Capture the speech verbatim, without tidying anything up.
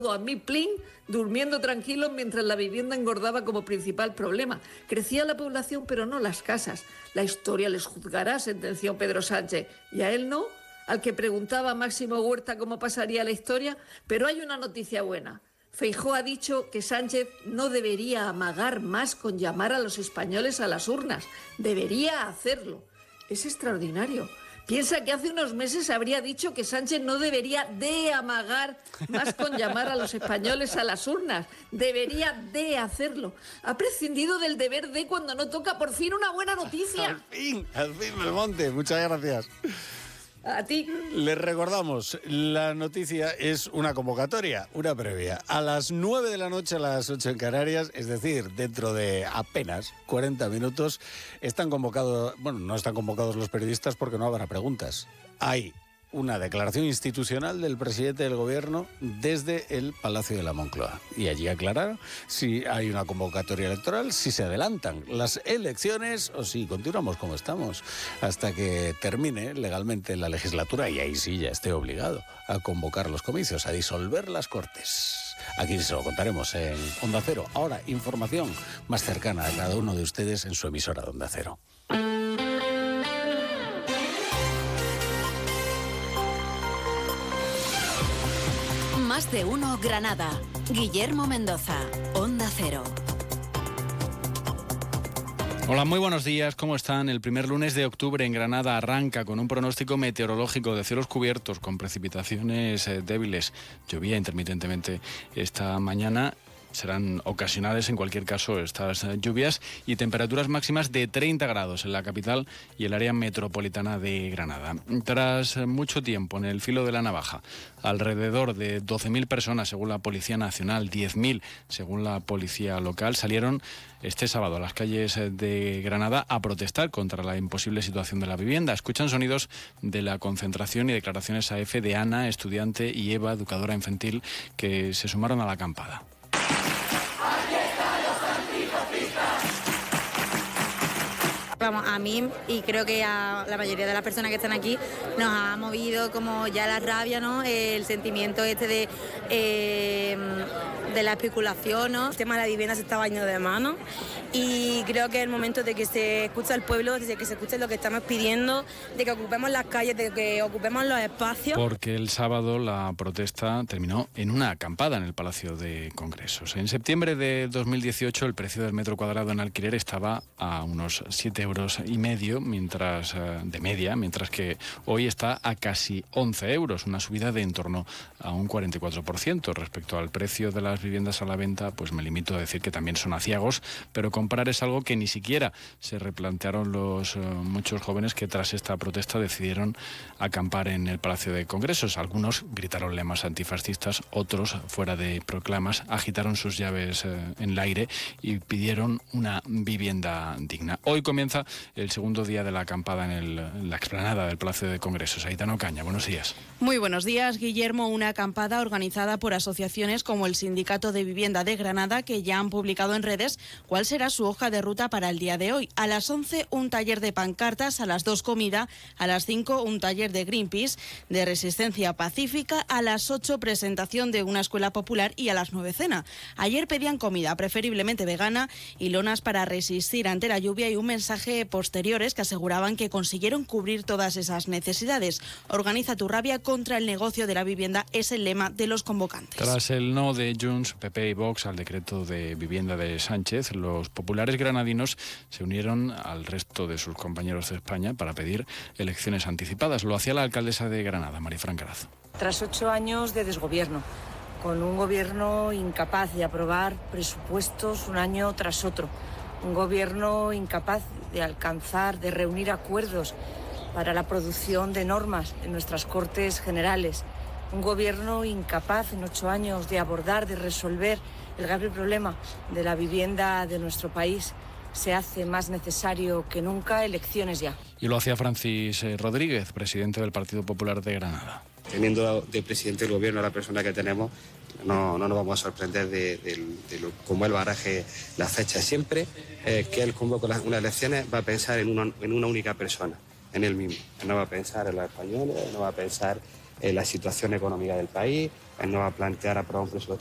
a mí, plin, durmiendo tranquilos mientras la vivienda engordaba como principal problema. Crecía la población, pero no las casas. La historia les juzgará, sentenció Pedro Sánchez. ¿Y a él no? Al que preguntaba Máximo Huerta cómo pasaría la historia. Pero hay una noticia buena. Feijóo ha dicho que Sánchez no debería amagar más con llamar a los españoles a las urnas. Debería hacerlo. Es extraordinario. Piensa que hace unos meses habría dicho que Sánchez no debería de amagar más con llamar a los españoles a las urnas. Debería de hacerlo. Ha prescindido del deber de cuando no toca por fin una buena noticia. Al fin, al fin, Belmonte. Muchas gracias. A ti. Les recordamos, la noticia es una convocatoria, una previa. A las nueve de la noche, a las ocho en Canarias, es decir, dentro de apenas cuarenta minutos, están convocados, bueno, no están convocados los periodistas porque no habrá preguntas. Hay una declaración institucional del presidente del gobierno desde el Palacio de la Moncloa. Y allí aclarar si hay una convocatoria electoral, si se adelantan las elecciones o si continuamos como estamos hasta que termine legalmente la legislatura y ahí sí ya esté obligado a convocar los comicios, a disolver las Cortes. Aquí se lo contaremos en Onda Cero. Ahora, información más cercana a cada uno de ustedes en su emisora de Onda Cero. Más de uno Granada. Guillermo Mendoza, Onda Cero. Hola, muy buenos días, ¿cómo están? El primer lunes de octubre en Granada arranca con un pronóstico meteorológico de cielos cubiertos con precipitaciones eh, débiles. Llovía intermitentemente esta mañana. Serán ocasionales, en cualquier caso, estas lluvias y temperaturas máximas de treinta grados en la capital y el área metropolitana de Granada. Tras mucho tiempo en el filo de la navaja, alrededor de doce mil personas, según la Policía Nacional, diez mil, según la Policía Local, salieron este sábado a las calles de Granada a protestar contra la imposible situación de la vivienda. Escuchan sonidos de la concentración y declaraciones A F de Ana, estudiante, y Eva, educadora infantil, que se sumaron a la acampada. Vamos, a mí y creo que a la mayoría de las personas que están aquí nos ha movido como ya la rabia, ¿no? El sentimiento este de, eh, de la especulación, ¿no? El tema de la vivienda se está bañando de mano y creo que es el momento de que se escuche al pueblo, de que se escuche lo que estamos pidiendo, de que ocupemos las calles, de que ocupemos los espacios. Porque el sábado la protesta terminó en una acampada en el Palacio de Congresos. En septiembre de dos mil dieciocho el precio del metro cuadrado en alquiler estaba a unos siete euros y medio, mientras de media, mientras que hoy está a casi once euros, una subida de en torno a un cuarenta y cuatro por ciento. Respecto al precio de las viviendas a la venta, pues me limito a decir que también son aciagos, pero comprar es algo que ni siquiera se replantearon los uh, muchos jóvenes que tras esta protesta decidieron acampar en el Palacio de Congresos. Algunos gritaron lemas antifascistas, otros, fuera de proclamas, agitaron sus llaves uh, en el aire y pidieron una vivienda digna. Hoy comienza el segundo día de la acampada en, el, en la explanada del Palacio de Congresos. Aitana Ocaña, buenos días. Muy buenos días, Guillermo. Una acampada organizada por asociaciones como el Sindicato de Vivienda de Granada, que ya han publicado en redes cuál será su hoja de ruta para el día de hoy. A las once, un taller de pancartas, a las dos, comida, a las cinco, un taller de Greenpeace, de resistencia pacífica, a las ocho, presentación de una escuela popular y a las nueve, cena. Ayer pedían comida, preferiblemente vegana, y lonas para resistir ante la lluvia y un mensaje posteriores que aseguraban que consiguieron cubrir todas esas necesidades. Organiza tu rabia contra el negocio de la vivienda es el lema de los convocantes. Tras el no de Junts, P P y Vox al decreto de vivienda de Sánchez, los populares granadinos se unieron al resto de sus compañeros de España para pedir elecciones anticipadas. Lo hacía la alcaldesa de Granada, Marifran Carazo. Tras ocho años de desgobierno, con un gobierno incapaz de aprobar presupuestos un año tras otro, un gobierno incapaz de alcanzar, de reunir acuerdos para la producción de normas en nuestras Cortes Generales, un gobierno incapaz en ocho años de abordar, de resolver el grave problema de la vivienda de nuestro país. Se hace más necesario que nunca elecciones ya. Y lo hacía Francis Rodríguez, presidente del Partido Popular de Granada. Teniendo de presidente del gobierno a la persona que tenemos, no, no nos vamos a sorprender de, de, de lo, cómo él baraje las fechas. Siempre eh, que él convoca las, unas elecciones va a pensar en una, en una única persona, en él mismo. No va a pensar en los españoles, no va a pensar en la situación económica del país, él no va a plantear aprobar un presupuesto